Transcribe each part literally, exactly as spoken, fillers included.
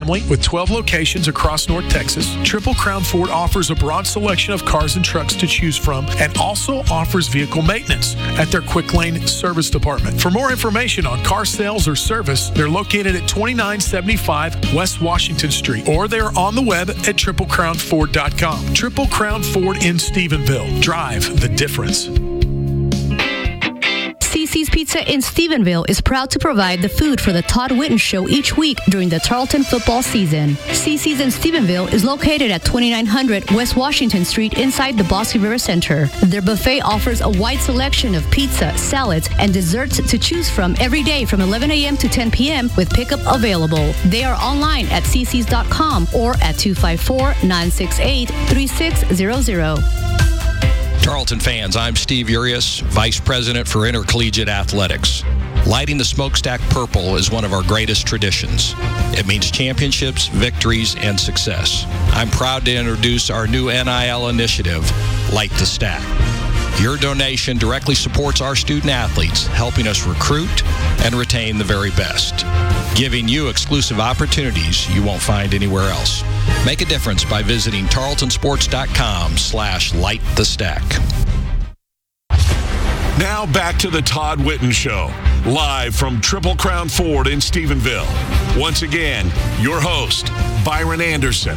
family with twelve locations across North Texas, Triple Crown Ford offers a broad selection of cars and trucks to choose from and also offers vehicle maintenance at their Quick Lane Service Department. For more information on car sales or service, they're located at twenty-nine seventy-five West Washington Street, or they're on the web at triple crown ford dot com. Triple Crown Ford in Stephenville. Drive the difference. Cece's Pizza in Stephenville is proud to provide the food for the Todd Whitten Show each week during the Tarleton football season. Cece's in Stephenville is located at twenty-nine hundred West Washington Street inside the Bosque River Center. Their buffet offers a wide selection of pizza, salads, and desserts to choose from every day from eleven a.m. to ten p.m. with pickup available. They are online at ccs dot com or at two five four, nine six eight, three six zero zero. Tarleton fans, I'm Steve Urias, Vice President for Intercollegiate Athletics. Lighting the smokestack purple is one of our greatest traditions. It means championships, victories, and success. I'm proud to introduce our new N I L initiative, Light the Stack. Your donation directly supports our student athletes, helping us recruit and retain the very best, giving you exclusive opportunities you won't find anywhere else. Make a difference by visiting tarleton sports dot com slash light the stack. Now back to the Todd Whitten Show, live from Triple Crown Ford in Stephenville. Once again, your host, Byron Anderson.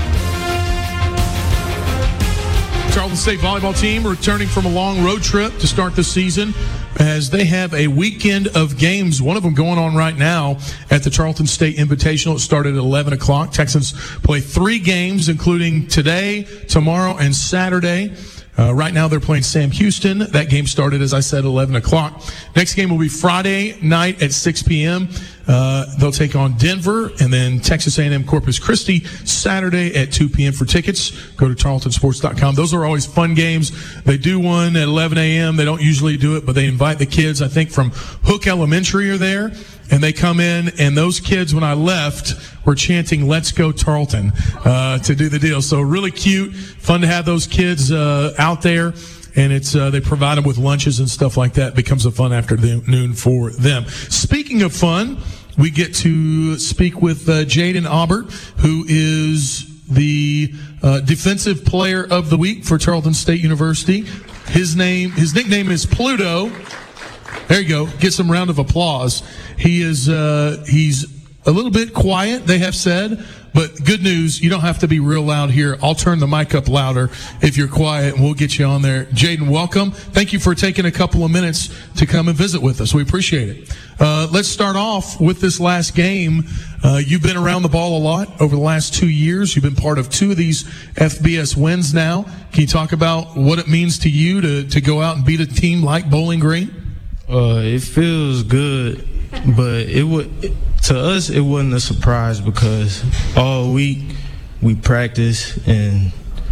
Tarleton State volleyball team returning from a long road trip to start the season as they have a weekend of games, one of them going on right now at the Tarleton State Invitational. It started at eleven o'clock. Texans play three games, including today, tomorrow, and Saturday. Uh, right now they're playing Sam Houston. That game started, as I said, eleven o'clock. Next game will be Friday night at six p.m. Uh, they'll take on Denver, and then Texas A and M Corpus Christi Saturday at two p.m. For tickets, go to tarleton sports dot com. Those are always fun games. They do one at eleven a.m. They don't usually do it, but they invite the kids, I think, from Hook Elementary are there, and they come in, and those kids, when I left, were chanting, "Let's go Tarleton," uh, to do the deal. So really cute, fun to have those kids uh, out there. And it's uh, they provide them with lunches and stuff like that. It becomes a fun afternoon for them. Speaking of fun, we get to speak with uh, Jaden Aubert, who is the uh, defensive player of the week for Tarleton State University. His name, his nickname is Pluto. There you go. Get some round of applause. He is uh, he's a little bit quiet, they have said. But good news, you don't have to be real loud here. I'll turn the mic up louder if you're quiet, and we'll get you on there. Jaden, welcome. Thank you for taking a couple of minutes to come and visit with us. We appreciate it. Uh, let's start off with this last game. Uh, you've been around the ball a lot over the last two years. You've been part of two of these F B S wins now. Can you talk about what it means to you to, to go out and beat a team like Bowling Green? Uh, it feels good, but it would... It, To us, it wasn't a surprise because all week we practiced and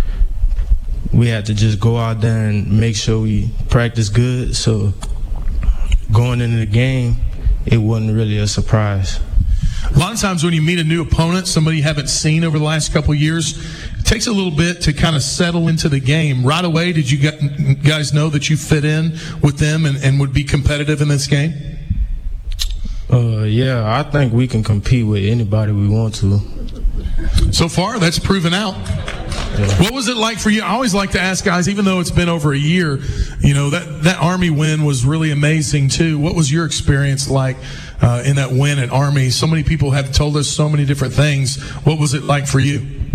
we had to just go out there and make sure we practice good. So going into the game, it wasn't really a surprise. A lot of times when you meet a new opponent, somebody you haven't seen over the last couple of years, it takes a little bit to kind of settle into the game. Right away, did you guys know that you fit in with them and, and would be competitive in this game? Uh, yeah, I think we can compete with anybody we want to. So far, that's proven out. Yeah. What was it like for you? I always like to ask guys, even though it's been over a year, you know, that, that Army win was really amazing too. What was your experience like uh, in that win at Army? So many people have told us so many different things. What was it like for you?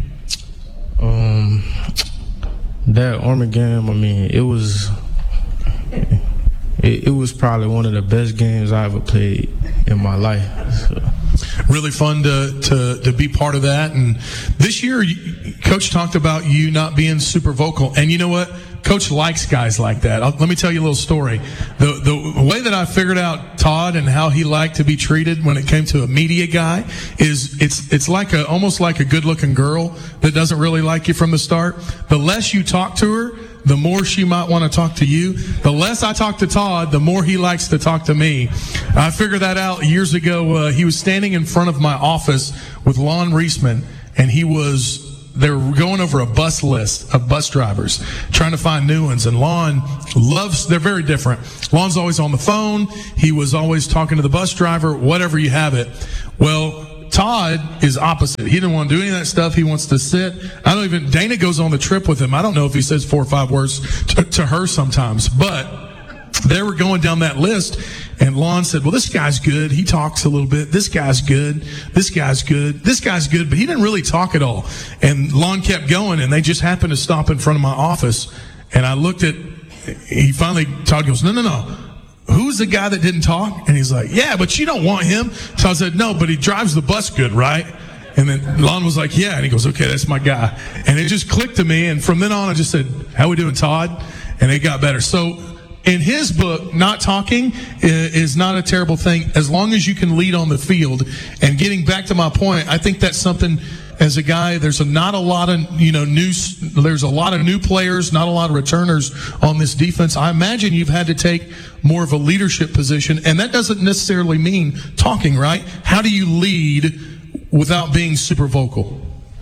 Um, that Army game, I mean, it was... It, it was probably one of the best games I ever played in my life. So. Really fun to, to to be part of that. And this year, you, Coach talked about you not being super vocal. And you know what? Coach likes guys like that. I'll, let me tell you a little story. The the way that I figured out Todd and how he liked to be treated when it came to a media guy is it's it's like a almost like a good-looking girl that doesn't really like you from the start. The less you talk to her, the more she might want to talk to you. The less I talk to Todd, the more he likes to talk to me. I figured that out years ago. Uh, he was standing in front of my office with Lon Reisman, and he was, they were going over a bus list of bus drivers, trying to find new ones. And Lon loves, they're very different. Lon's always on the phone. He was always talking to the bus driver, whatever you have it. Well, Todd is opposite. He didn't want to do any of that stuff. He wants to sit. I don't even, Dana goes on the trip with him. I don't know if he says four or five words to, to her sometimes, but they were going down that list, and Lon said, well, this guy's good. He talks a little bit. This guy's good. This guy's good. This guy's good, but he didn't really talk at all. And Lon kept going, and they just happened to stop in front of my office, and I looked at, he finally, Todd goes, no, no, no. Who's the guy that didn't talk? And he's like, yeah, but you don't want him. So I said, no, but he drives the bus good, right? And then Lon was like, yeah. And he goes, okay, that's my guy. And it just clicked to me. And from then on, I just said, how we doing, Todd? And it got better. So in his book, not talking is not a terrible thing as long as you can lead on the field. And getting back to my point, I think that's something as a guy, there's a, not a lot of, you know, new, there's a lot of new players, not a lot of returners on this defense. I imagine you've had to take more of a leadership position, and that doesn't necessarily mean talking, right? How do you lead without being super vocal?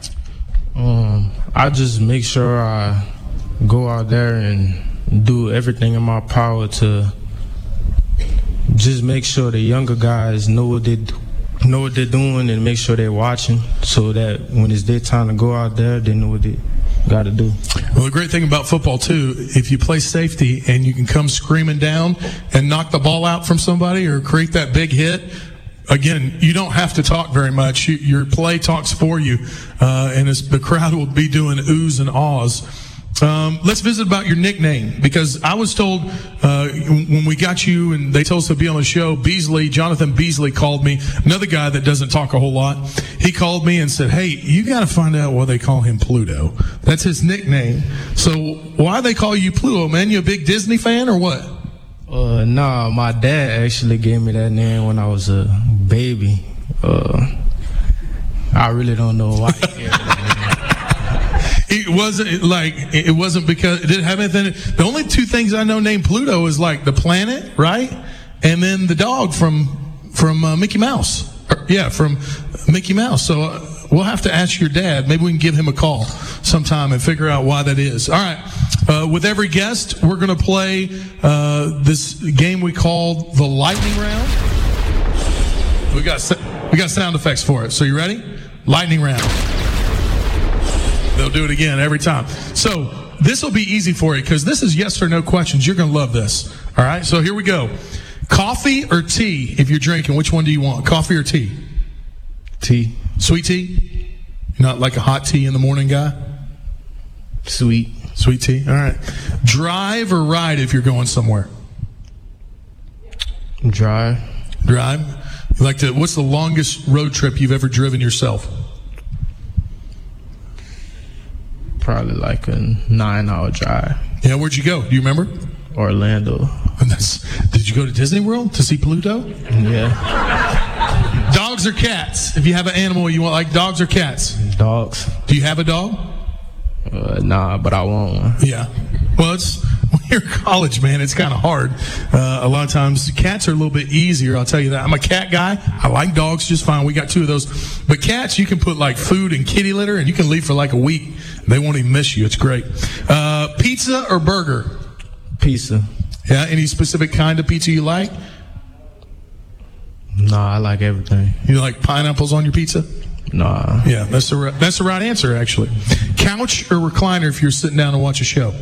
Um, I just make sure I go out there and do everything in my power to just make sure the younger guys know what they do. know what they're doing and make sure they're watching so that when it's their time to go out there, they know what they got to do. Well, the great thing about football, too, if you play safety and you can come screaming down and knock the ball out from somebody or create that big hit, again, you don't have to talk very much. You, your play talks for you, uh, and it's, the crowd will be doing oohs and ahs. Um, let's visit about your nickname, because I was told uh, when we got you and they told us to be on the show, Beasley, Jonathan Beasley called me, another guy that doesn't talk a whole lot. He called me and said, hey, you got to find out why they call him Pluto. That's his nickname. So why they call you Pluto, man? You a big Disney fan or what? Uh, nah, my dad actually gave me that name when I was a baby. Uh, I really don't know why he gave me that name. It wasn't like, it wasn't because it didn't have anything. The only two things I know named Pluto is like the planet, right? And then the dog from, from uh, Mickey Mouse. Or, yeah, from Mickey Mouse. So uh, we'll have to ask your dad. Maybe we can give him a call sometime and figure out why that is. All right. Uh, with every guest, we're going to play uh, this game we call the lightning round. We got, we got sound effects for it. So you ready? Lightning round. They'll do it again every time. So this will be easy for you because this is yes or no questions. You're going to love this. All right, so here we go. Coffee or tea if you're drinking? Which one do you want, coffee or tea? Tea. Sweet tea? You're not like a hot tea in the morning guy? Sweet. Sweet tea, all right. Drive or ride if you're going somewhere? Drive. Drive. You like to, what's the longest road trip you've ever driven yourself? Probably like a nine-hour drive. Yeah, where'd you go? Do you remember? Orlando. And that's, did you go to Disney World to see Pluto? Yeah. Dogs or cats? If you have an animal you want, like dogs or cats? Dogs. Do you have a dog? Uh, nah, but I want one. Yeah. Well, it's when you're in college, man, it's kind of hard. Uh, a lot of times, cats are a little bit easier, I'll tell you that. I'm a cat guy. I like dogs just fine. We got two of those. But cats, you can put like food and kitty litter, and you can leave for like a week. They won't even miss you. It's great. Uh, pizza or burger? Pizza. Yeah, any specific kind of pizza you like? Nah, I like everything. You like pineapples on your pizza? Nah. Yeah, that's the right, that's the right answer, actually. Couch or recliner if you're sitting down to watch a show?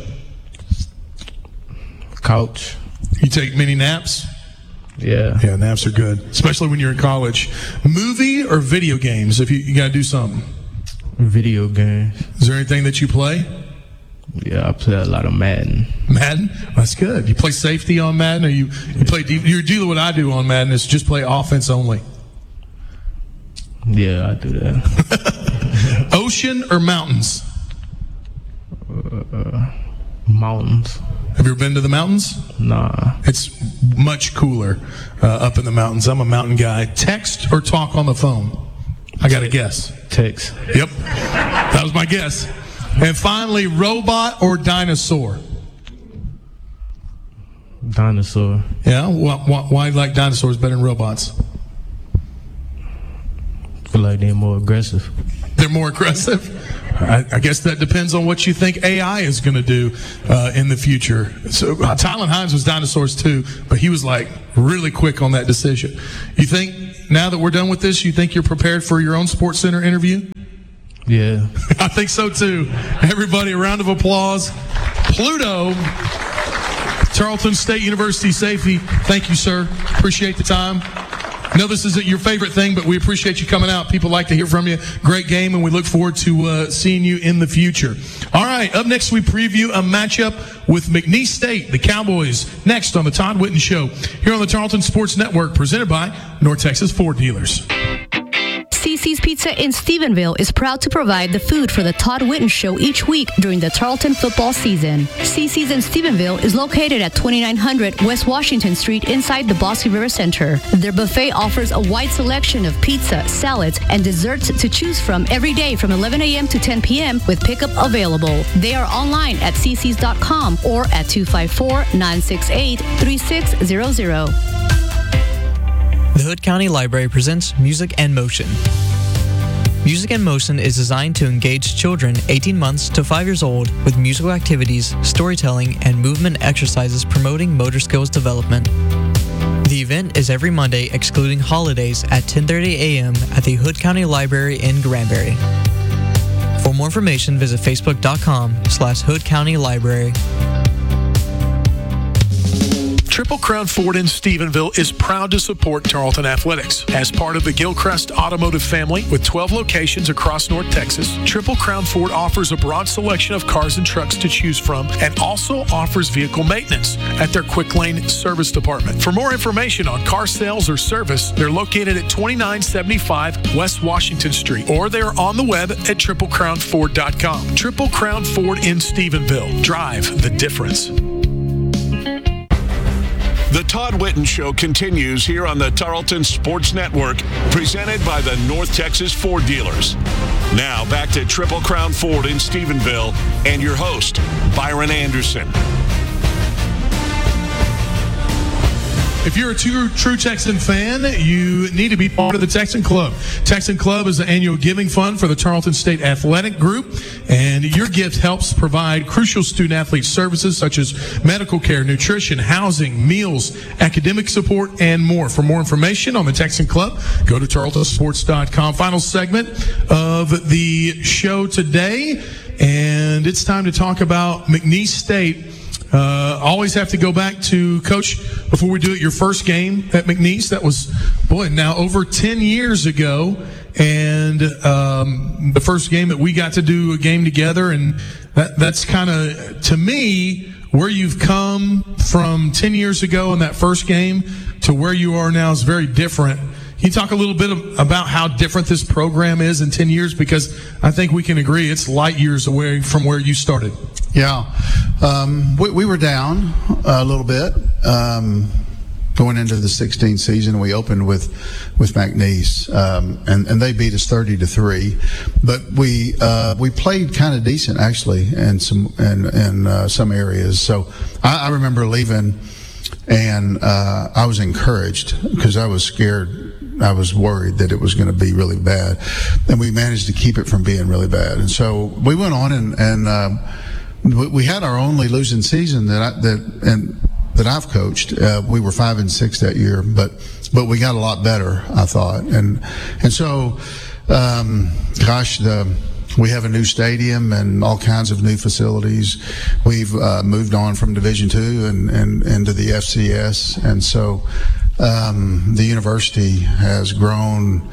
Couch. You take many naps? Yeah. Yeah, naps are good, especially when you're in college. Movie or video games if you, you got to do something? Video games. Is there anything that you play? Yeah, I play a lot of Madden. Madden? That's good. You play safety on Madden, or you, you play, you're dealing with what I do on Madden is just play offense only. Yeah, I do that. Ocean or mountains? Uh, mountains. Have you ever been to the mountains? Nah. It's much cooler uh, up in the mountains. I'm a mountain guy. Text or talk on the phone? I got to guess. Text. Yep. That was my guess. And finally, robot or dinosaur? Dinosaur. Yeah? Why, why, why do you like dinosaurs better than robots? I feel like they're more aggressive. They're more aggressive? I, I guess that depends on what you think A I is going to do uh, in the future. So uh, Tylen Hines was dinosaurs too, but he was like really quick on that decision. You think now that we're done with this, you think you're prepared for your own Sports Center interview? Yeah. I think so too. Everybody, a round of applause. Pluto, Tarleton State University safety. Thank you, sir. Appreciate the time. I know this isn't your favorite thing, but we appreciate you coming out. People like to hear from you. Great game, and we look forward to uh, seeing you in the future. All right, up next we preview a matchup with McNeese State, the Cowboys, next on the Todd Whitten Show, here on the Tarleton Sports Network, presented by North Texas Ford Dealers. C C's Pizza in Stephenville is proud to provide the food for the Todd Whitten Show each week during the Tarleton football season. C C's in Stephenville is located at twenty-nine hundred West Washington Street inside the Bosque River Center. Their buffet offers a wide selection of pizza, salads, and desserts to choose from every day from eleven a.m. to ten p.m. with pickup available. They are online at c c's dot com or at two five four, nine six eight, three six zero zero. The Hood County Library presents Music and Motion. Music and Motion is designed to engage children eighteen months to five years old with musical activities, storytelling, and movement exercises promoting motor skills development. The event is every Monday, excluding holidays, at ten thirty a.m. at the Hood County Library in Granbury. For more information, visit facebook.com slash Hood County Library. Triple Crown Ford in Stephenville is proud to support Tarleton Athletics. As part of the Gilchrist Automotive family with twelve locations across North Texas, Triple Crown Ford offers a broad selection of cars and trucks to choose from and also offers vehicle maintenance at their Quick Lane Service Department. For more information on car sales or service, they're located at twenty-nine seventy-five West Washington Street, or they're on the web at triple crown ford dot com. Triple Crown Ford in Stephenville. Drive the difference. The Todd Whitten Show continues here on the Tarleton Sports Network, presented by the North Texas Ford Dealers. Now back to Triple Crown Ford in Stephenville and your host, Byron Anderson. If you're a true, true Texan fan, you need to be part of the Texan Club. Texan Club is the annual giving fund for the Tarleton State Athletic Group, and your gift helps provide crucial student-athlete services such as medical care, nutrition, housing, meals, academic support, and more. For more information on the Texan Club, go to tarleton sports dot com. Final segment of the show today, and it's time to talk about McNeese State. Uh, always have to go back to, Coach, before we do it, your first game at McNeese. That was, boy, now over ten years ago. And um, the first game that we got to do a game together. And that, that's kind of, to me, where you've come from ten years ago in that first game to where you are now is very different. Can you talk a little bit of, about how different this program is in ten years? Because I think we can agree it's light years away from where you started. Yeah. Um, we, we were down a little bit um, going into the sixteenth season. We opened with with McNeese, um, and, and they beat us thirty to three. But we uh, we played kind of decent, actually, in some, in, in, uh, some areas. So I, I remember leaving, and uh, I was encouraged because I was scared. I was worried that it was going to be really bad, and we managed to keep it from being really bad. And so we went on, and, and um, we had our only losing season that I, that and that I've coached. Uh, we were five and six that year, but but we got a lot better, I thought. And and so, um, gosh, the. We have a new stadium and all kinds of new facilities. We've uh, moved on from Division Two and, and into the F C S, and so um, the university has grown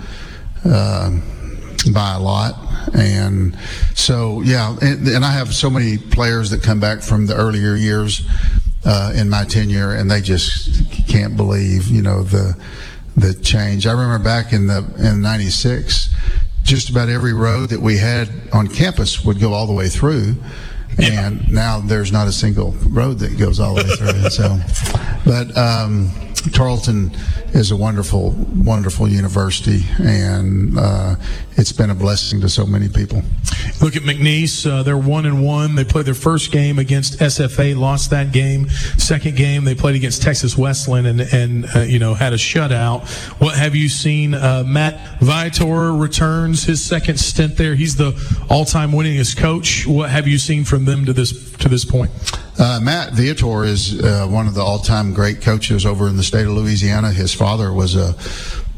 uh, by a lot. And so, yeah, and, and I have so many players that come back from the earlier years uh, in my tenure, and they just can't believe, you know, the the change. I remember back in the in ninety-six. Just about every road that we had on campus would go all the way through, yeah. And now there's not a single road that goes all the way through. So, but um, Tarleton is a wonderful, wonderful university, and uh, it's been a blessing to so many people. Look at McNeese; uh, they're one and one. They played their first game against S F A, lost that game. Second game they played against Texas Wesleyan, and and uh, you know had a shutout. What have you seen? Uh, Matt Viator returns his second stint there. He's the all-time winningest coach. What have you seen from them to this to this point? Uh, Matt Viator is uh, one of the all-time great coaches over in the state of Louisiana. His father was a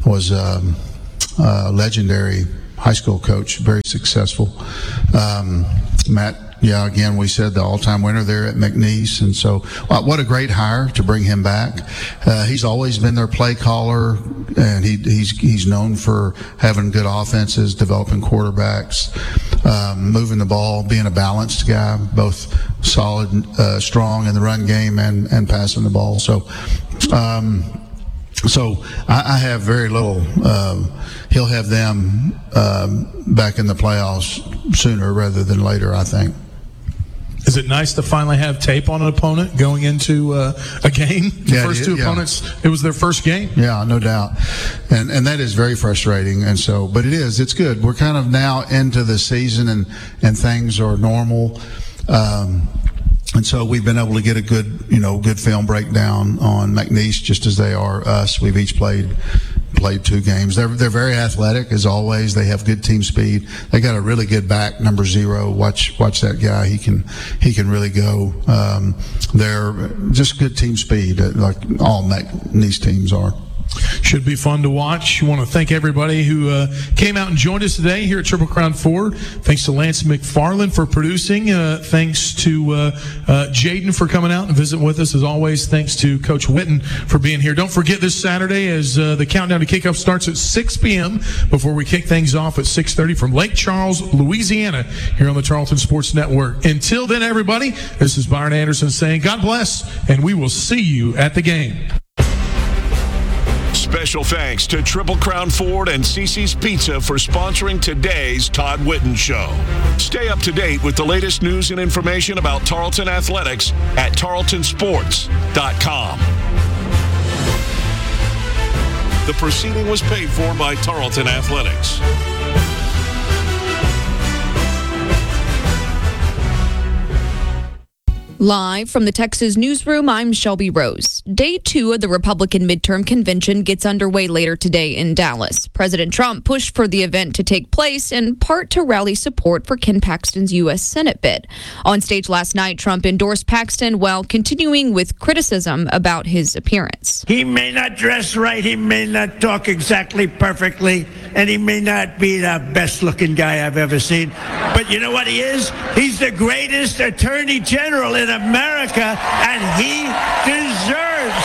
was um, a legendary high school coach, very successful. Um, Matt, yeah, again, we said the all-time winner there at McNeese, and so well, what a great hire to bring him back. Uh, he's always been their play caller, and he, he's he's known for having good offenses, developing quarterbacks, um, moving the ball, being a balanced guy, both solid, uh, strong in the run game and, and passing the ball. So, um, So I, I have very little. Um, he'll have them um, back in the playoffs sooner rather than later, I think. Is it nice to finally have tape on an opponent going into uh, a game? The Yeah, first it- two yeah. opponents, it was their first game. Yeah, no doubt, and and that is very frustrating. And so, but it is. It's good. We're kind of now into the season, and and things are normal. Um, And so we've been able to get a good, you know, good film breakdown on McNeese, just as they are us. We've each played played two games. They're they're very athletic as always. They have good team speed. They got a really good back, number zero. Watch watch that guy. He can he can really go. Um, they're just good team speed, uh, like all McNeese teams are. Should be fun to watch. I want to thank everybody who uh, came out and joined us today here at Triple Crown Ford. Thanks to Lance McFarland for producing. Uh, thanks to uh, uh, Jaden for coming out and visiting with us. As always, thanks to Coach Witten for being here. Don't forget this Saturday as uh, the countdown to kickoff starts at six p.m. before we kick things off at six thirty from Lake Charles, Louisiana, here on the Tarleton Sports Network. Until then, everybody, this is Byron Anderson saying God bless, and we will see you at the game. Special thanks to Triple Crown Ford and Cece's Pizza for sponsoring today's Todd Witten Show. Stay up to date with the latest news and information about Tarleton athletics at tarleton sports dot com. The proceeding was paid for by Tarleton Athletics. Live from the Texas Newsroom, I'm Shelby Rose. Day two of the Republican midterm convention gets underway later today in Dallas. President Trump pushed for the event to take place in part to rally support for Ken Paxton's U S Senate bid. On stage last night, Trump endorsed Paxton while continuing with criticism about his appearance. He may not dress right, he may not talk exactly perfectly, and he may not be the best looking guy I've ever seen. But you know what he is? He's the greatest attorney general in America, and he deserves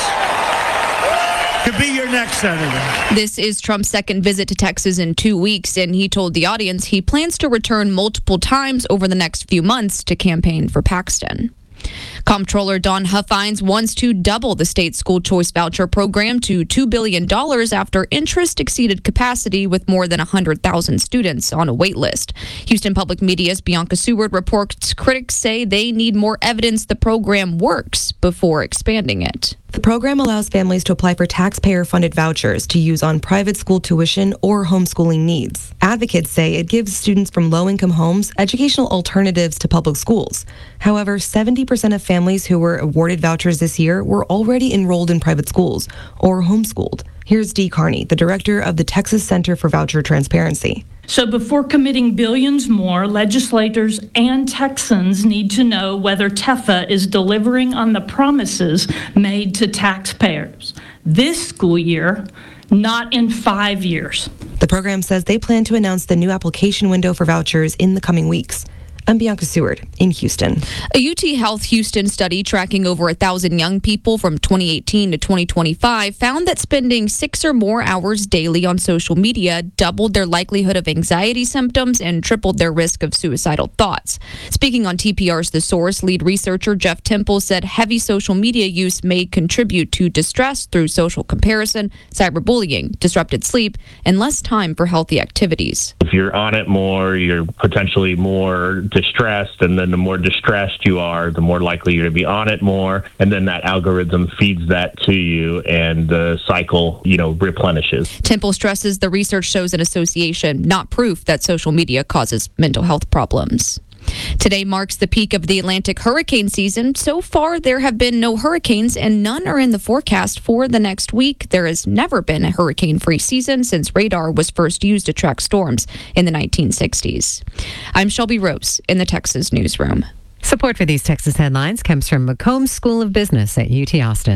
to be your next senator. This is Trump's second visit to Texas in two weeks, and he told the audience he plans to return multiple times over the next few months to campaign for Paxton. Comptroller Don Huffines wants to double the state school choice voucher program to two billion dollars after interest exceeded capacity with more than one hundred thousand students on a wait list. Houston Public Media's Bianca Seward reports critics say they need more evidence the program works before expanding it. The program allows families to apply for taxpayer-funded vouchers to use on private school tuition or homeschooling needs. Advocates say it gives students from low-income homes educational alternatives to public schools. However, seventy percent of families who were awarded vouchers this year were already enrolled in private schools or homeschooled. Here's Dee Carney, the director of the Texas Center for Voucher Transparency. So before committing billions more, legislators and Texans need to know whether T E F A is delivering on the promises made to taxpayers this school year, not in five years. The program says they plan to announce the new application window for vouchers in the coming weeks. I'm Bianca Seward in Houston. A U T Health Houston study tracking over a thousand young people from twenty eighteen to twenty twenty-five found that spending six or more hours daily on social media doubled their likelihood of anxiety symptoms and tripled their risk of suicidal thoughts. Speaking on T P R's The Source, lead researcher Jeff Temple said heavy social media use may contribute to distress through social comparison, cyberbullying, disrupted sleep, and less time for healthy activities. If you're on it more, you're potentially more distressed, and then the more distressed you are, the more likely you're to be on it more, and then that algorithm feeds that to you, and the cycle, you know, replenishes. Temple stresses the research shows an association, not proof, that social media causes mental health problems. Today marks the peak of the Atlantic hurricane season. So far, there have been no hurricanes, and none are in the forecast for the next week. There has never been a hurricane-free season since radar was first used to track storms in the nineteen sixties. I'm Shelby Rose in the Texas Newsroom. Support for these Texas headlines comes from McCombs School of Business at U T Austin.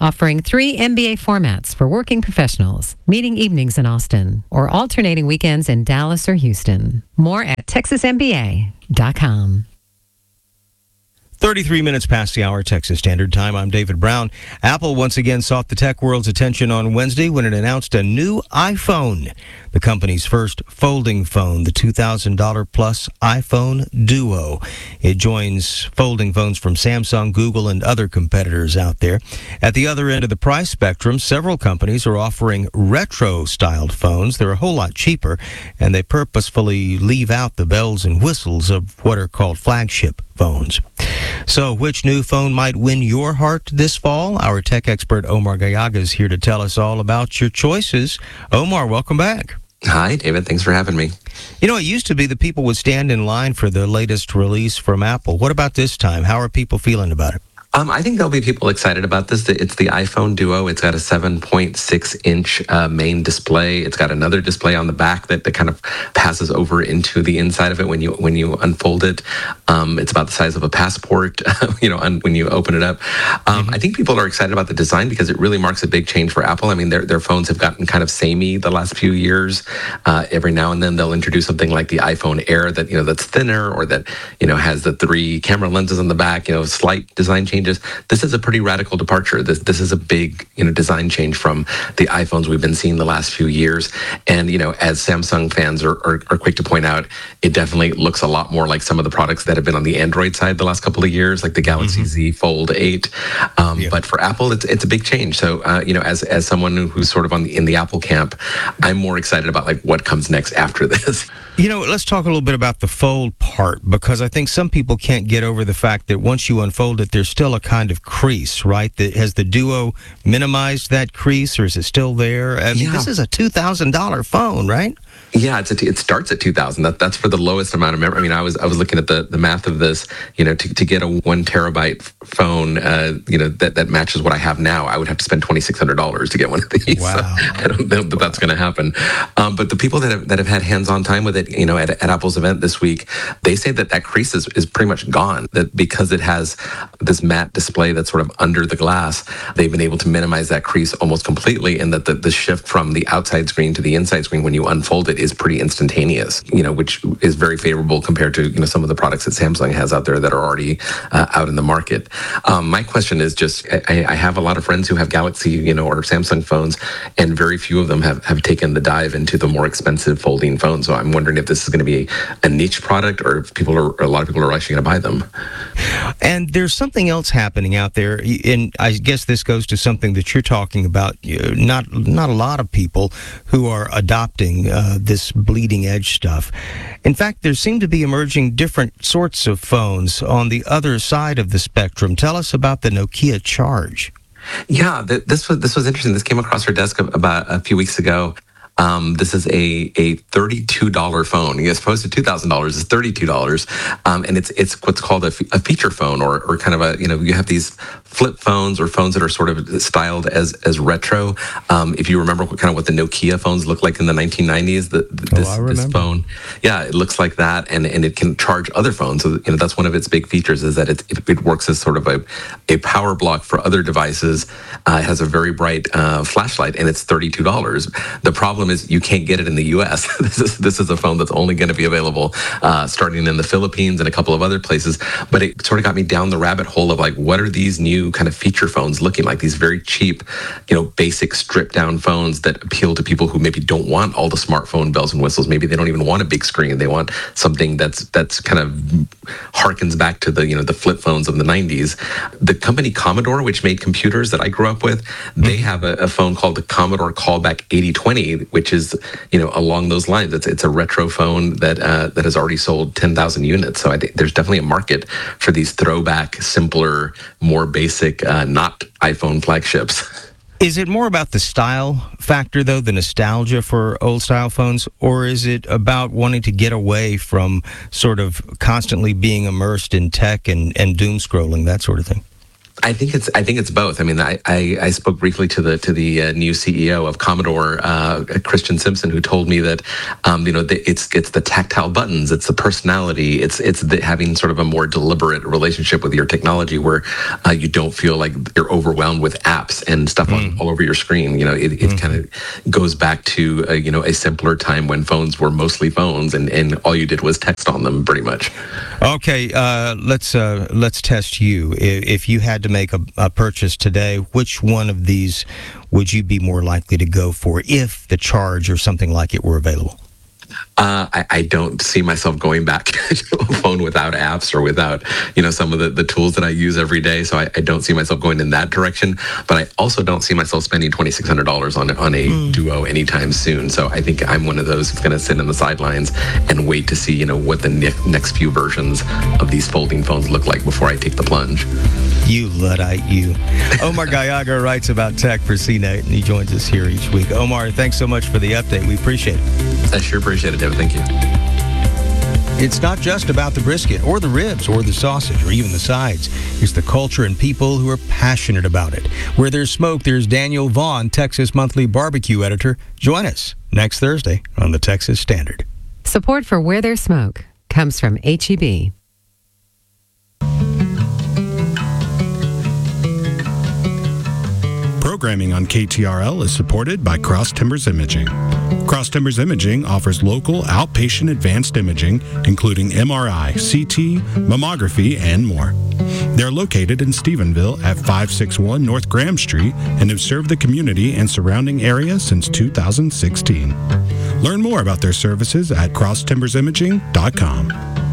offering three M B A formats for working professionals, meeting evenings in Austin, or alternating weekends in Dallas or Houston. More at texas m b a dot com. thirty-three minutes past the hour, Texas Standard Time. I'm David Brown. Apple once again sought the tech world's attention on Wednesday when it announced a new iPhone, the company's first folding phone, the two thousand dollars plus iPhone Duo. It joins folding phones from Samsung, Google, and other competitors out there. At the other end of the price spectrum, several companies are offering retro-styled phones. They're a whole lot cheaper, and they purposefully leave out the bells and whistles of what are called flagship phones. So, which new phone might win your heart this fall? Our tech expert Omar Gallaga is here to tell us all about your choices. Omar, welcome back. Hi, David. Thanks for having me. You know, it used to be that people would stand in line for the latest release from Apple. What about this time? How are people feeling about it? Um, I think there'll be people excited about this. It's the iPhone Duo. It's got a seven point six inch uh, main display. It's got another display on the back that, that kind of passes over into the inside of it when you when you unfold it. Um, it's about the size of a passport, you know, un, when you open it up. Um, mm-hmm. I think people are excited about the design because it really marks a big change for Apple. I mean, their their phones have gotten kind of samey the last few years. Uh, every now and then they'll introduce something like the iPhone Air that, you know, that's thinner or that, you know, has the three camera lenses on the back, you know, slight design changes. This is a pretty radical departure. This this is a big, you know, design change from the iPhones we've been seeing the last few years. And, you know, as Samsung fans are, are, are quick to point out, it definitely looks a lot more like some of the products that have been on the Android side the last couple of years, like the Galaxy mm-hmm. Z Fold eight. Um, yeah. But for Apple, it's it's a big change. So, uh, you know, as as someone who's sort of on the in the Apple camp, I'm more excited about like what comes next after this. You know, let's talk a little bit about the fold part, because I think some people can't get over the fact that once you unfold it, there's still a kind of crease, right? The, has the Duo minimized that crease, or is it still there? I mean, yeah. This is a two thousand dollars phone, right? Yeah, it's a, it starts at two thousand. That that's for the lowest amount of memory. I mean, I was I was looking at the, the math of this. You know, to, to get a one terabyte phone, uh, you know, that, that matches what I have now, I would have to spend twenty six hundred dollars to get one of these. Wow. So I don't know that wow. that's going to happen. Um, but the people that have that have had hands on time with it, you know, at, at Apple's event this week, they say that that crease is, is pretty much gone. That because it has this matte display that's sort of under the glass, they've been able to minimize that crease almost completely, and that the, the shift from the outside screen to the inside screen when you unfold it is pretty instantaneous, you know, which is very favorable compared to, you know, some of the products that Samsung has out there that are already uh, out in the market. Um, my question is just, I, I have a lot of friends who have Galaxy, you know, or Samsung phones, and very few of them have, have taken the dive into the more expensive folding phones. So I'm wondering if this is going to be a niche product, or if people are, or a lot of people are actually going to buy them. And there's something else happening out there, and I guess this goes to something that you're talking about. Not not a lot of people who are adopting uh, this bleeding edge stuff. In fact, there seem to be emerging different sorts of phones on the other side of the spectrum. Tell us about the Nokia Charge. Yeah, th- this was this was interesting. This came across our desk about a few weeks ago. Um, this is a a thirty-two dollars phone. As opposed to two thousand dollars, it's thirty-two dollars. Um, and it's it's what's called a, f- a feature phone, or, or kind of a, you know, you have these flip phones or phones that are sort of styled as as retro. Um, if you remember what, kind of what the Nokia phones looked like in the nineteen nineties, the, the, this, oh, I this phone, yeah, it looks like that, and, and it can charge other phones. So, you know, that's one of its big features, is that it, it, it works as sort of a, a power block for other devices. Uh, it has a very bright uh, flashlight, and it's thirty-two dollars. The problem is you can't get it in the U S This is this is a phone that's only going to be available uh, starting in the Philippines and a couple of other places. But it sort of got me down the rabbit hole of like, what are these new kind of feature phones looking like? These very cheap, you know, basic stripped down phones that appeal to people who maybe don't want all the smartphone bells and whistles. Maybe they don't even want a big screen. They want something that's that's kind of harkens back to the, you know, the flip phones of the nineties. The company Commodore, which made computers that I grew up with, they have a, a phone called the Commodore Callback eighty twenty, which is, you know, along those lines. It's it's a retro phone that uh, that has already sold ten thousand units. So I think there's definitely a market for these throwback, simpler, more basic, uh, not iPhone flagships. Is it more about the style factor, though, the nostalgia for old-style phones, or is it about wanting to get away from sort of constantly being immersed in tech and, and doom-scrolling, that sort of thing? I think it's I think it's both. I mean, I, I, I spoke briefly to the to the uh, new C E O of Commodore, uh, Christian Simpson, who told me that um, you know the, it's it's the tactile buttons, it's the personality, it's it's the, having sort of a more deliberate relationship with your technology, where uh, you don't feel like you're overwhelmed with apps and stuff mm. on, all over your screen. You know, it, it mm. kind of goes back to uh, you know a simpler time when phones were mostly phones, and, and all you did was text on them, pretty much. Okay, uh, let's uh, let's test you. If, if you had to make a, a purchase today, which one of these would you be more likely to go for if the Charge or something like it were available? Uh, I, I don't see myself going back to a phone without apps or without, you know, some of the, the tools that I use every day. So I, I don't see myself going in that direction. But I also don't see myself spending twenty-six hundred dollars on, on a mm. Duo anytime soon. So I think I'm one of those who's going to sit on the sidelines and wait to see, you know, what the ne- next few versions of these folding phones look like before I take the plunge. You Luddite, you. Omar Gallaga writes about tech for C net, and he joins us here each week. Omar, thanks so much for the update. We appreciate it. I sure appreciate it, David. Thank you. It's not just about the brisket or the ribs or the sausage or even the sides. It's the culture and people who are passionate about it. Where there's smoke, there's Daniel Vaughn, Texas Monthly barbecue editor. Join us next Thursday on the Texas Standard. Support for Where There's Smoke comes from H E B. Programming on K T R L is supported by Cross Timbers Imaging. Cross Timbers Imaging offers local outpatient advanced imaging, including M R I, C T, mammography, and more. They're located in Stephenville at five sixty-one North Graham Street and have served the community and surrounding area since two thousand sixteen. Learn more about their services at cross timbers imaging dot com.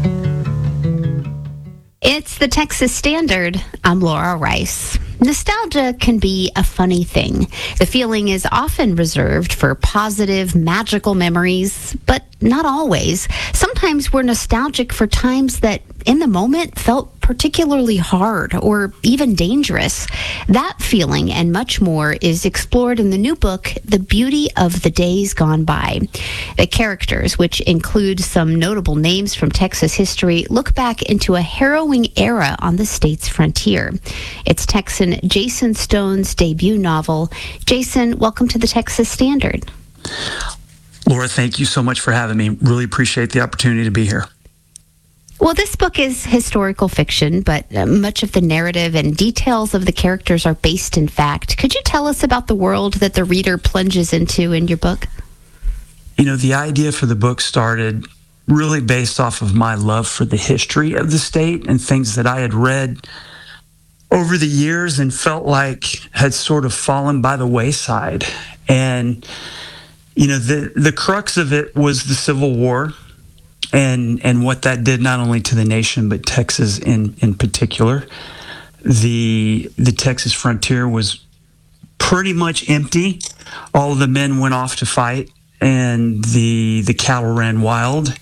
It's the Texas Standard. I'm Laura Rice. Nostalgia can be a funny thing. The feeling is often reserved for positive, magical memories, but not always. Sometimes we're nostalgic for times that, in the moment, felt particularly hard or even dangerous. That feeling and much more is explored in the new book, The Beauty of the Days Gone By. The characters, which include some notable names from Texas history, look back into a harrowing era on the state's frontier. It's Texan Jason Stone's debut novel. Jason, welcome to the Texas Standard. Laura, thank you so much for having me. Really appreciate the opportunity to be here. Well, this book is historical fiction, but uh, much of the narrative and details of the characters are based in fact. Could you tell us about the world that the reader plunges into in your book? You know, the idea for the book started really based off of my love for the history of the state and things that I had read over the years and felt like had sort of fallen by the wayside. And, you know, the, the crux of it was the Civil War. And and what that did not only to the nation, but Texas in, in particular. The the Texas frontier was pretty much empty. All of the men went off to fight, and the the cattle ran wild.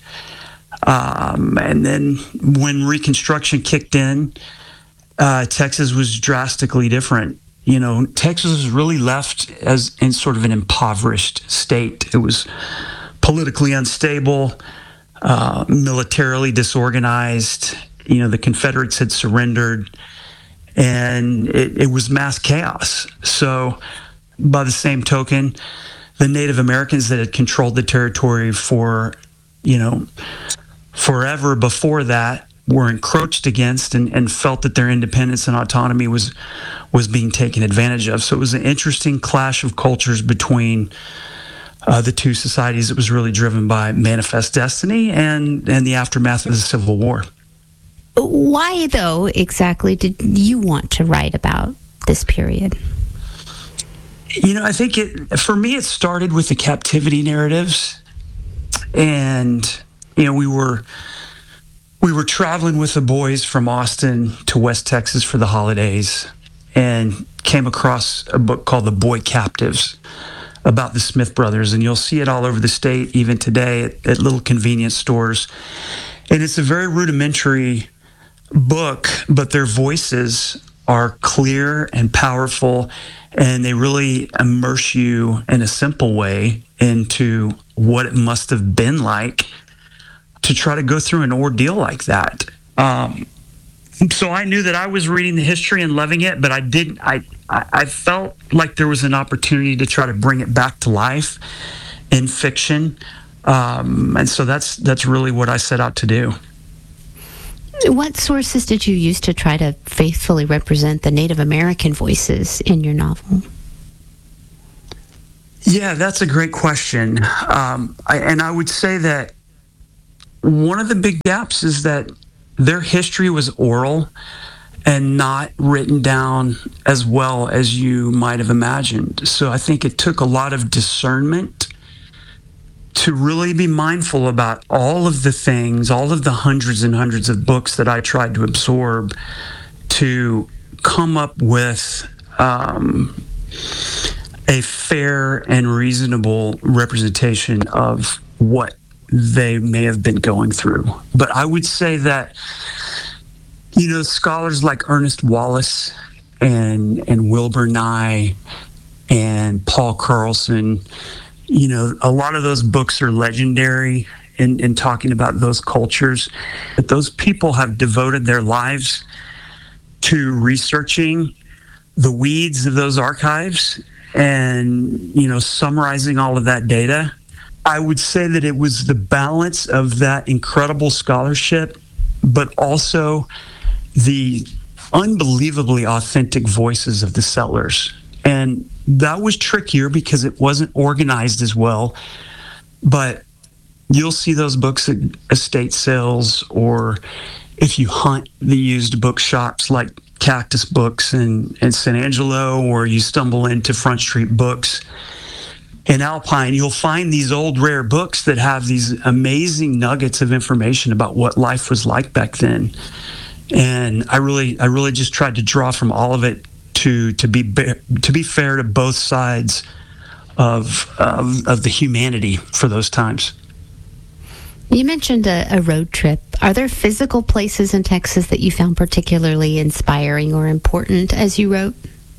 Um, and then when Reconstruction kicked in, uh, Texas was drastically different. You know, Texas was really left as in sort of an impoverished state. It was politically unstable. Uh, militarily disorganized. You know, the Confederates had surrendered, and it, it was mass chaos. So, by the same token, the Native Americans that had controlled the territory for, you know, forever before that were encroached against and, and felt that their independence and autonomy was was being taken advantage of. So it was an interesting clash of cultures between Uh, the two societies. It was really driven by manifest destiny and, and the aftermath of the Civil War. Why, though, exactly did you want to write about this period? You know, I think it, for me, it started with the captivity narratives. And, you know, we were, we were traveling with the boys from Austin to West Texas for the holidays and came across a book called The Boy Captives, about the Smith brothers, and you'll see it all over the state, even today, at, at little convenience stores. And it's a very rudimentary book, but their voices are clear and powerful, and they really immerse you in a simple way into what it must have been like to try to go through an ordeal like that. Um, so I knew that I was reading the history and loving it, but I didn't. I, I I felt like there was an opportunity to try to bring it back to life in fiction, um, and so that's that's really what I set out to do. What sources did you use to try to faithfully represent the Native American voices in your novel? Yeah, that's a great question, um, I, and I would say that one of the big gaps is that their history was oral and not written down as well as you might have imagined. So I think it took a lot of discernment to really be mindful about all of the things, all of the hundreds and hundreds of books that I tried to absorb to come up with um, a fair and reasonable representation of what they may have been going through. But I would say that, you know, scholars like Ernest Wallace and and Wilbur Nye and Paul Carlson, you know, a lot of those books are legendary in, in talking about those cultures. But those people have devoted their lives to researching the weeds of those archives and, you know, summarizing all of that data. I would say that it was the balance of that incredible scholarship, but also the unbelievably authentic voices of the settlers. And that was trickier because it wasn't organized as well. But you'll see those books at estate sales, or if you hunt the used bookshops like Cactus Books in, in San Angelo, or you stumble into Front Street Books in Alpine, you'll find these old rare books that have these amazing nuggets of information about what life was like back then. And I really, I really just tried to draw from all of it to to be to be fair to both sides of of, of the humanity for those times. You mentioned a, a road trip. Are there physical places in Texas that you found particularly inspiring or important as you wrote?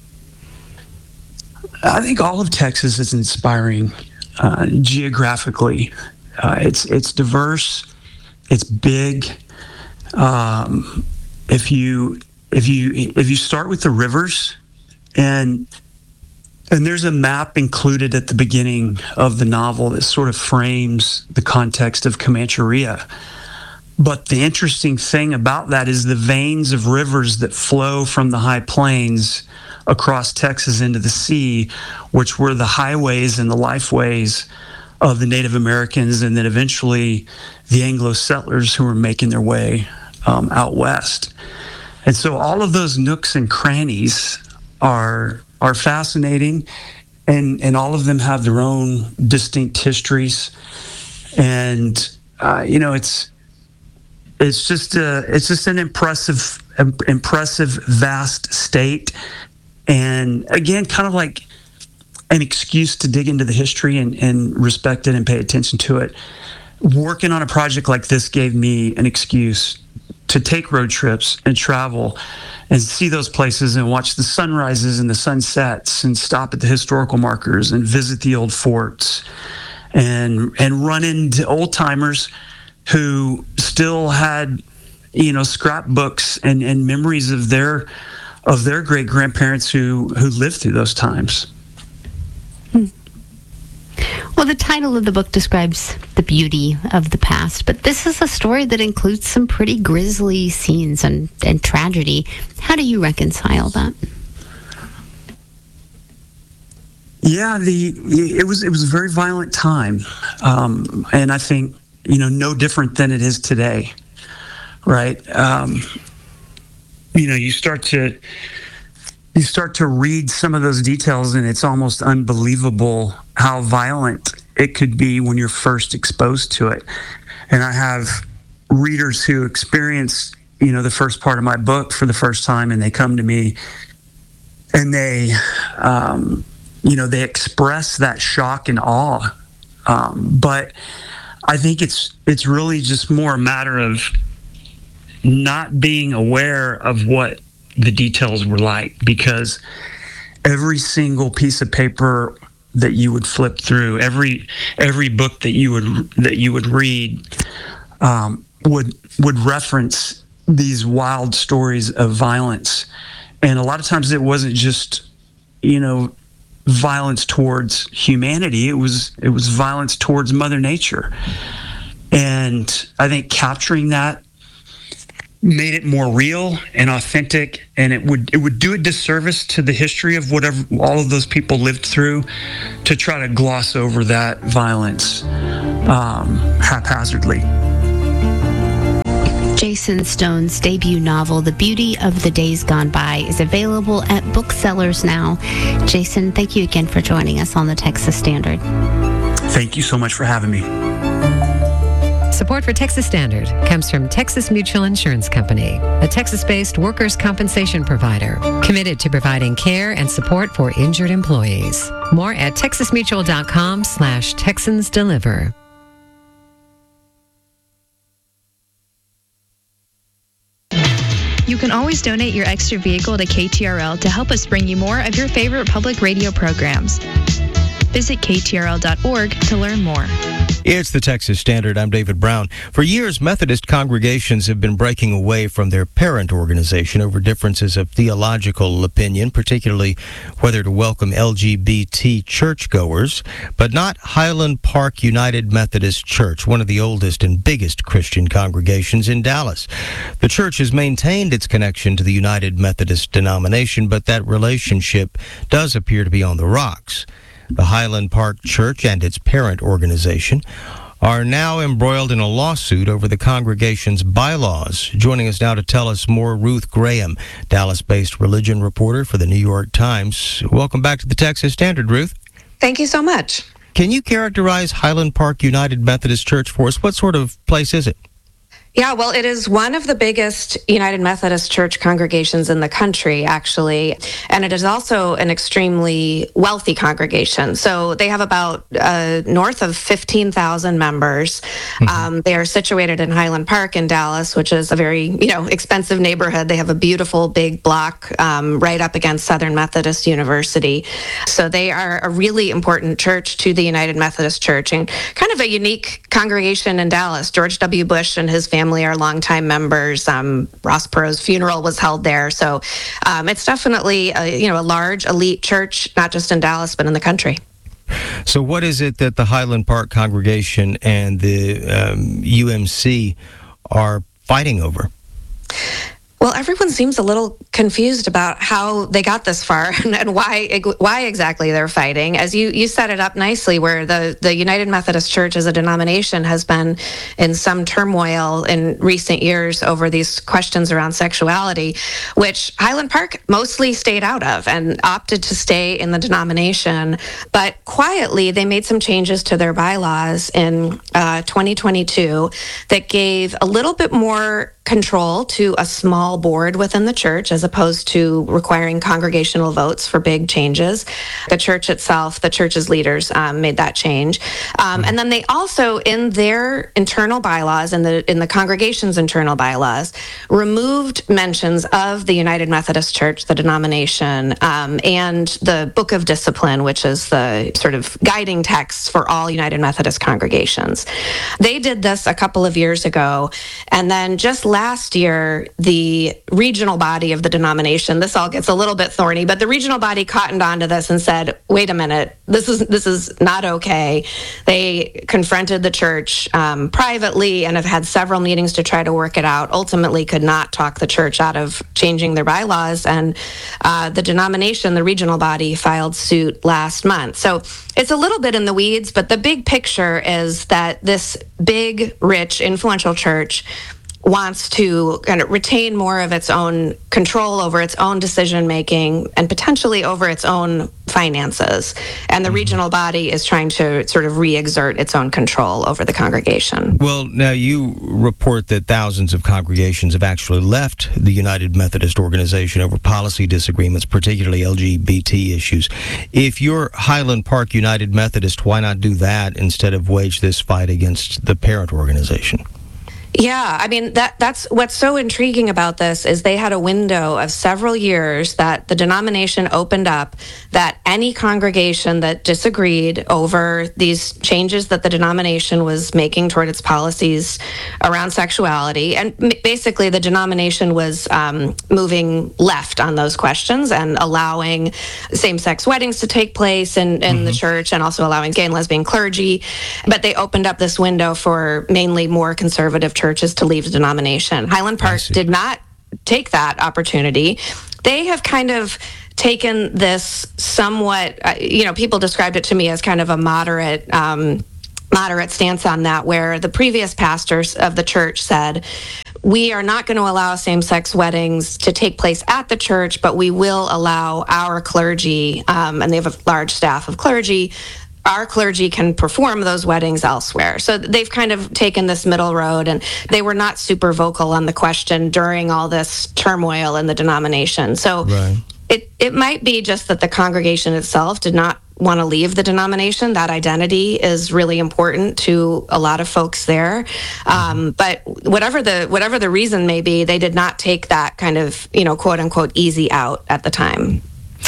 I think all of Texas is inspiring uh, geographically. Uh, it's it's diverse. It's big. Um, if you if you if you start with the rivers, and and there's a map included at the beginning of the novel that sort of frames the context of Comancheria. But the interesting thing about that is the veins of rivers that flow from the high plains across Texas into the sea, which were the highways and the lifeways of the Native Americans, and then eventually the Anglo settlers who were making their way um, out west. And so all of those nooks and crannies are are fascinating, and and all of them have their own distinct histories. And uh, you know, it's it's just a it's just an impressive impressive vast state. And again, kind of like an excuse to dig into the history and, and respect it and pay attention to it. Working on a project like this gave me an excuse to take road trips and travel and see those places and watch the sunrises and the sunsets and stop at the historical markers and visit the old forts and and run into old timers who still had, you know, scrapbooks and, and memories of their of their great grandparents who who lived through those times. Hmm. Well, the title of the book describes the beauty of the past, but this is a story that includes some pretty grisly scenes and, and tragedy. How do you reconcile that? Yeah, the it was it was a very violent time, um, and I think, you know, no different than it is today, right? Um, you know, you start to you start to read some of those details, and it's almost unbelievable how violent it could be when you're first exposed to it. And I have readers who experience, you know, the first part of my book for the first time, and they come to me and they, um, you know, they express that shock and awe. Um, but I think it's it's really just more a matter of not being aware of what the details were like, because every single piece of paper that you would flip through, every every book that you would that you would read, um, would would reference these wild stories of violence. And a lot of times it wasn't just, you know, violence towards humanity. It was it was violence towards Mother Nature. And I think capturing that made it more real and authentic, and it would it would do a disservice to the history of whatever all of those people lived through to try to gloss over that violence um, haphazardly. Jason Stone's debut novel, The Beauty of the Days Gone By, is available at booksellers now. Jason, thank you again for joining us on the Texas Standard. Thank you so much for having me. Support for Texas Standard comes from Texas Mutual Insurance Company, a Texas-based workers' compensation provider committed to providing care and support for injured employees. More at texasmutual.com slash Texans Deliver. You can always donate your extra vehicle to K T R L to help us bring you more of your favorite public radio programs. Visit K T R L dot org to learn more. It's the Texas Standard. I'm David Brown. For years, Methodist congregations have been breaking away from their parent organization over differences of theological opinion, particularly whether to welcome L G B T churchgoers, but not Highland Park United Methodist Church, one of the oldest and biggest Christian congregations in Dallas. The church has maintained its connection to the United Methodist denomination, but that relationship does appear to be on the rocks. The Highland Park Church and its parent organization are now embroiled in a lawsuit over the congregation's bylaws. Joining us now to tell us more, Ruth Graham, Dallas-based religion reporter for the New York Times. Welcome back to the Texas Standard, Ruth. Thank you so much. Can you characterize Highland Park United Methodist Church for us? What sort of place is it? Yeah, well, it is one of the biggest United Methodist Church congregations in the country, actually. And it is also an extremely wealthy congregation. So they have about uh, north of fifteen thousand members. Mm-hmm. Um, they are situated in Highland Park in Dallas, which is a very, you know, expensive neighborhood. They have a beautiful big block um, right up against Southern Methodist University. So they are a really important church to the United Methodist Church and kind of a unique congregation in Dallas. George W. Bush and his family Family are longtime members. Um, Ross Perot's funeral was held there, so um, it's definitely a, you know a large elite church, not just in Dallas but in the country. So, what is it that the Highland Park congregation and the um, U M C are fighting over? Well, everyone seems a little confused about how they got this far and, and why why exactly they're fighting. As you, you set it up nicely, where the, the United Methodist Church as a denomination has been in some turmoil in recent years over these questions around sexuality, which Highland Park mostly stayed out of and opted to stay in the denomination. But quietly, they made some changes to their bylaws in uh, twenty twenty-two that gave a little bit more control to a small board within the church as opposed to requiring congregational votes for big changes. The church itself, the church's leaders um, made that change. Um, and then they also, in their internal bylaws, in the in the congregation's internal bylaws, removed mentions of the United Methodist Church, the denomination, um, and the Book of Discipline, which is the sort of guiding text for all United Methodist congregations. They did this a couple of years ago, and then just last year, the regional body of the denomination, this all gets a little bit thorny, but the regional body cottoned onto this and said, wait a minute, this is this is not okay. They confronted the church um, privately and have had several meetings to try to work it out, ultimately could not talk the church out of changing their bylaws, and uh, the denomination, the regional body, filed suit last month. So it's a little bit in the weeds, but the big picture is that this big, rich, influential church wants to kind of retain more of its own control over its own decision making and potentially over its own finances. And the mm-hmm. regional body is trying to sort of re-exert its own control over the congregation. Well, now you report that thousands of congregations have actually left the United Methodist organization over policy disagreements, particularly L G B T issues. If you're Highland Park United Methodist, why not do that instead of wage this fight against the parent organization? Yeah, I mean that that's what's so intriguing about this is they had a window of several years that the denomination opened up that any congregation that disagreed over these changes that the denomination was making toward its policies around sexuality, and m- basically the denomination was um, moving left on those questions and allowing same-sex weddings to take place in, in mm-hmm. the church, and also allowing gay and lesbian clergy, but they opened up this window for mainly more conservative churches to leave the denomination. Highland Park did not take that opportunity. They have kind of taken this somewhat, uh, you know, people described it to me as kind of a moderate, um, moderate stance on that, where the previous pastors of the church said, we are not going to allow same-sex weddings to take place at the church, but we will allow our clergy, um, and they have a large staff of clergy, our clergy can perform those weddings elsewhere. So they've kind of taken this middle road, and they were not super vocal on the question during all this turmoil in the denomination. So right. it, it might be just that the congregation itself did not want to leave the denomination. That identity is really important to a lot of folks there. Um, but whatever the whatever the reason may be, they did not take that kind of, you know, quote unquote easy out at the time.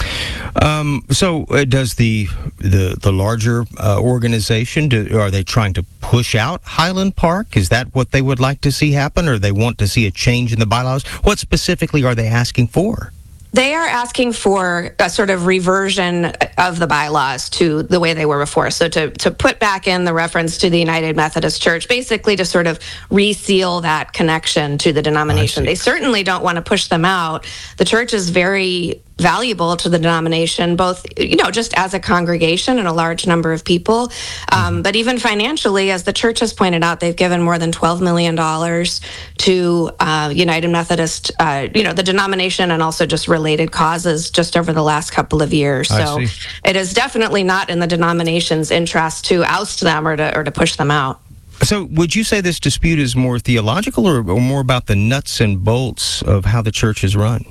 Um, so uh, does the the the larger uh, organization, do, are they trying to push out Highland Park? Is that what they would like to see happen, or they want to see a change in the bylaws? What specifically are they asking for? They are asking for a sort of reversion of the bylaws to the way they were before. So to, to put back in the reference to the United Methodist Church, basically to sort of reseal that connection to the denomination. They certainly don't want to push them out. The church is very valuable to the denomination, both, you know, just as a congregation and a large number of people, um, but even financially, as the church has pointed out, they've given more than twelve million dollars to uh, United Methodist, uh, you know, the denomination, and also just related causes just over the last couple of years. So it is definitely not in the denomination's interest to oust them or to or to push them out. So would you say this dispute is more theological or, or more about the nuts and bolts of how the church is run?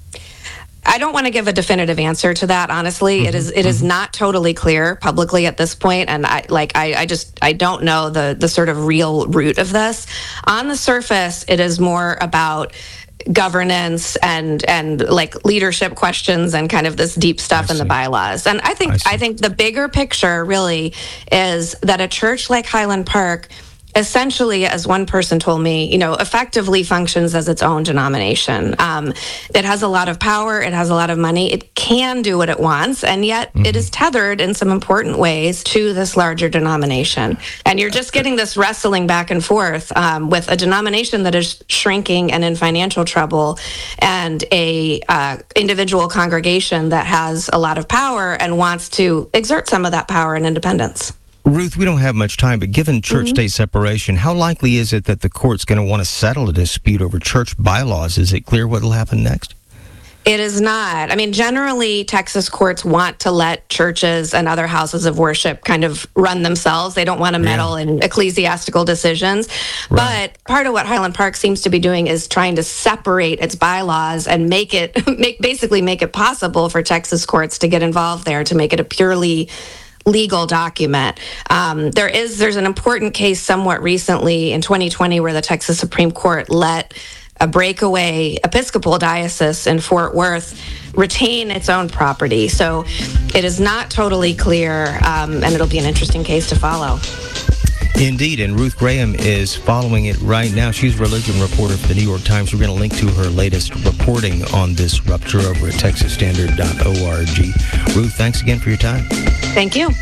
I don't want to give a definitive answer to that, honestly. Mm-hmm. It is it mm-hmm. is not totally clear publicly at this point, and I like I, I just I don't know the the sort of real root of this. On the surface, it is more about governance and and like leadership questions and kind of this deep stuff in the bylaws. And I think I, I think the bigger picture really is that a church like Highland Park essentially, as one person told me, you know, effectively functions as its own denomination. Um, it has a lot of power. It has a lot of money. It can do what it wants, and yet mm-hmm. it is tethered in some important ways to this larger denomination. And you're just getting this wrestling back and forth um, with a denomination that is shrinking and in financial trouble, and a uh, individual congregation that has a lot of power and wants to exert some of that power and independence. Ruth, we don't have much time, but given church-state mm-hmm. separation, how likely is it that the court's going to want to settle a dispute over church bylaws? Is it clear what will happen next? It is not. I mean, generally, Texas courts want to let churches and other houses of worship kind of run themselves. They don't want to meddle yeah. in ecclesiastical decisions. Right. But part of what Highland Park seems to be doing is trying to separate its bylaws and make it, make basically make it possible for Texas courts to get involved there, to make it a purely legal document. Um, there is there's an important case somewhat recently in twenty twenty where the Texas Supreme Court let a breakaway Episcopal diocese in Fort Worth retain its own property. So it is not totally clear, um, and it'll be an interesting case to follow. Indeed, and Ruth Graham is following it right now. She's a religion reporter for the New York Times. We're going to link to her latest reporting on this rupture over at texas standard dot org. Ruth, thanks again for your time. Thank you.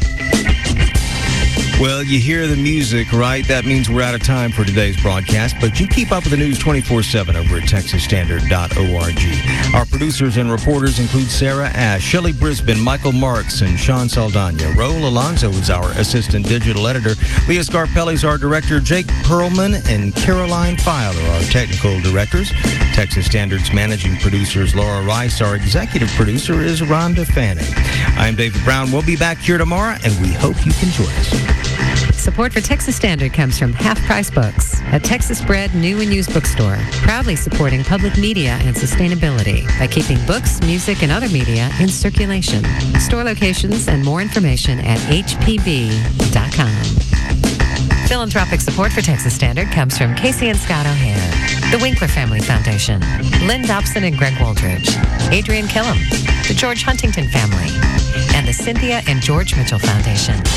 Well, you hear the music, right? That means we're out of time for today's broadcast, but you keep up with the news twenty-four seven over at texas standard dot org. Our producers and reporters include Sarah Ash, Shelley Brisbane, Michael Marks, and Sean Saldana. Raul Alonso is our assistant digital editor. Leah Scarpelli is our director. Jake Perlman and Caroline File are our technical directors. Texas Standard's managing producer is Laura Rice. Our executive producer is Rhonda Fanning. I'm David Brown. We'll be back here tomorrow, and we hope you can join us. Support for Texas Standard comes from Half Price Books, a Texas-bred new and used bookstore, proudly supporting public media and sustainability by keeping books, music, and other media in circulation. Store locations and more information at h p b dot com. Philanthropic support for Texas Standard comes from Casey and Scott O'Hare, the Winkler Family Foundation, Lynn Dobson and Greg Waldridge, Adrian Killam, the George Huntington Family, and the Cynthia and George Mitchell Foundation.